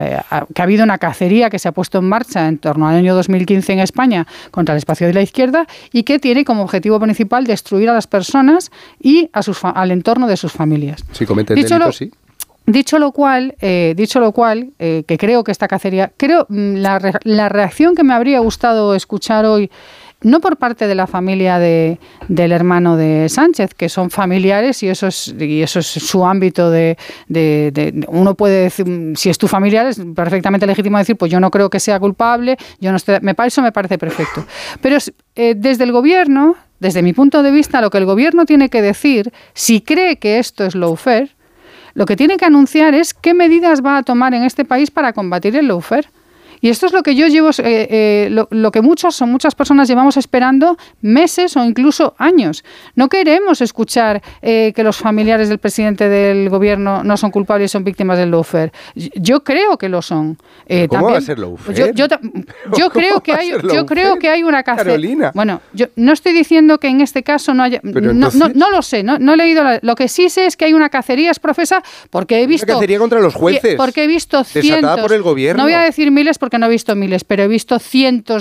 que ha habido una cacería que se ha puesto en marcha en torno al año 2015 en España contra el espacio de la izquierda y que tiene como objetivo principal destruir a las personas y al entorno de sus familias. Si cometen delitos, sí. Dicho lo cual, que creo que esta cacería, la reacción que me habría gustado escuchar hoy, no por parte de la familia del hermano de Sánchez, que son familiares y eso es su ámbito de uno puede decir, si es tu familiar es perfectamente legítimo decir, pues yo no creo que sea culpable, eso me parece perfecto. Pero desde el gobierno, desde mi punto de vista, lo que el gobierno tiene que decir, si cree que esto es lawfare, lo que tiene que anunciar es qué medidas va a tomar en este país para combatir el lawfare. Y esto es lo que yo llevo, lo que muchas personas llevamos esperando meses o incluso años. No queremos escuchar que los familiares del presidente del gobierno no son culpables y son víctimas del lawfare. Yo creo que lo son. ¿Cómo va a ser lawfare? Yo creo que hay una cacería. Carolina. Bueno, yo no estoy diciendo que en este caso no haya. No lo sé, no he leído. Lo que sí sé es que hay una cacería exprofesa porque he visto. Una cacería contra los jueces. Porque he visto cientos. Desatada por el gobierno. No voy a decir miles porque no he visto miles, pero he visto cientos